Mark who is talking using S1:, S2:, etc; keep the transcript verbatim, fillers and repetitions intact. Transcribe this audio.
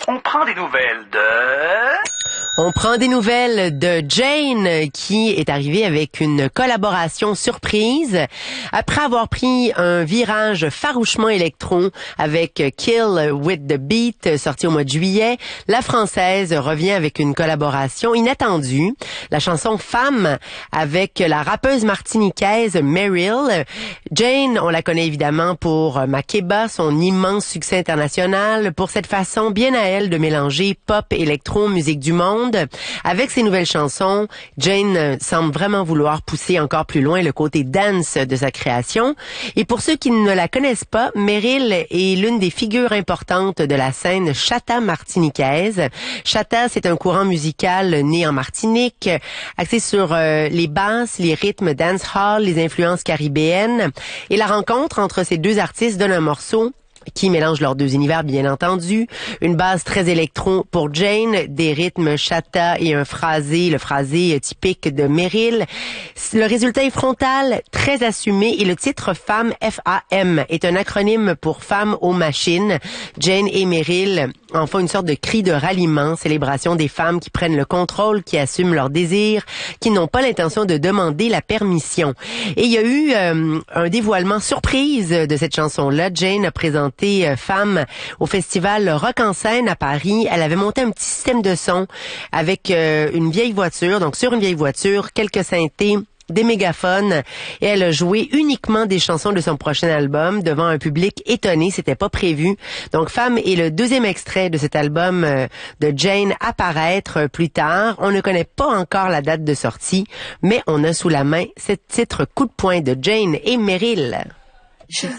S1: On prend des nouvelles de...
S2: On prend des nouvelles de Jane qui est arrivée avec une collaboration surprise. Après avoir pris un virage farouchement électron avec Kill with the Beat sorti au mois de juillet, la Française revient avec une collaboration inattendue. La chanson Femme avec la rappeuse martiniquaise Meryl. Jane, on la connaît évidemment pour Makeba, son immense succès international, pour cette façon bien à elle de mélanger pop, électro, musique du monde. Avec ses nouvelles chansons, Jane semble vraiment vouloir pousser encore plus loin le côté dance de sa création. Et pour ceux qui ne la connaissent pas, Meryl est l'une des figures importantes de la scène chata martiniquaise. Chata, c'est un courant musical né en Martinique, axé sur euh, les basses, les rythmes dancehall, les influences caribéennes. Et la rencontre entre ces deux artistes donne un morceau qui mélange leurs deux univers, bien entendu. Une base très électro pour Jane, des rythmes chata et un phrasé, le phrasé typique de Meryl. Le résultat est frontal, très assumé, et le titre Femme, F A M, est un acronyme pour Femmes aux machines. Jane et Meryl en font une sorte de cri de ralliement, célébration des femmes qui prennent le contrôle, qui assument leurs désirs, qui n'ont pas l'intention de demander la permission. Et il y a eu euh, un dévoilement surprise de cette chanson-là. Jane a présenté Femme au festival Rock en scène à Paris. Elle avait monté un petit système de son avec euh, une vieille voiture, donc sur une vieille voiture, quelques synthés, des mégaphones, et elle a joué uniquement des chansons de son prochain album devant un public étonné, c'était pas prévu. Donc Femme est le deuxième extrait de cet album euh, de Jane à paraître plus tard. On ne connaît pas encore la date de sortie, mais on a sous la main ce titre coup de poing de Jane et Meryl.
S3: Je